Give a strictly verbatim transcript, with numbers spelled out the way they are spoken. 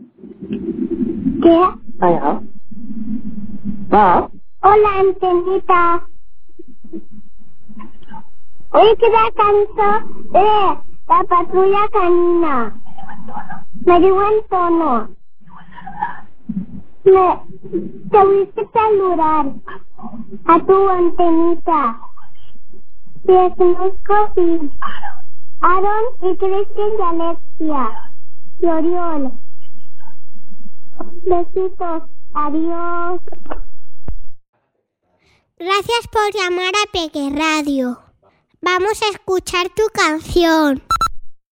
¿Qué? Hola. ¿Va? Hola, antenita. Hoy que la canción de la patrulla canina. Me dio en tono. Me, te voy a saludar a tu antenita. Te conozco y Aaron y Cristian y Alexia y Oriol. Besitos. Adiós. Gracias por llamar a Peque Radio. Vamos a escuchar tu canción.